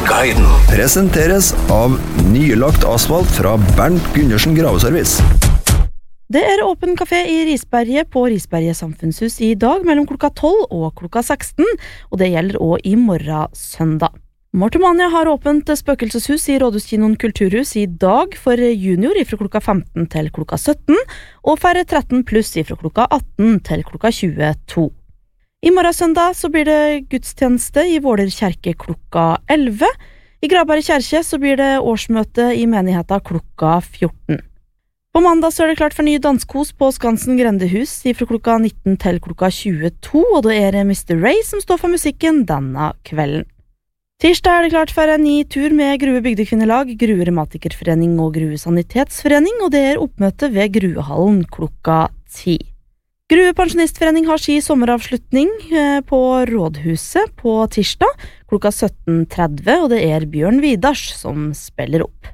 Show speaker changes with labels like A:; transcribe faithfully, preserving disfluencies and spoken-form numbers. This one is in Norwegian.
A: Asfaltguiden presenteres av nylagt asfalt fra Bernt Gundersen Graveservice.
B: Det er åpen kafé i Risberget på Risberget Samfunnshus i dag mellom klokka tolv og klokka seksten, og det gjelder også i morgen søndag. Mortomania har åpent spøkelseshus i Rådhuskinoen Kulturhus i dag for junior fra klokka femten til klokka sytten, og for tretten pluss fra klokka atten til klokka tjueto. I morgen søndag så blir det gudstjeneste i Våler kjerke klokka elleve. I Graberg kjerke så blir det årsmøte i menigheten klokka fjorten. På mandag så er det klart for ny danskos på Skansen Grendehus fra klokka nitten til klokka tjueto, og det er mister Ray som står for musikken denne kvelden. Tirsdag er det klart for en ny tur med Grue Bygdekvinnelag, Grue Revmatikerforening og Grue Sanitetsforening, og det er oppmøte ved Gruehallen klokka ti. Grue Pensjonistforening har sin sommeravslutning på Rådhuset på tirsdag klokka sytten tretti, og det er Bjørn Vidars som spiller opp.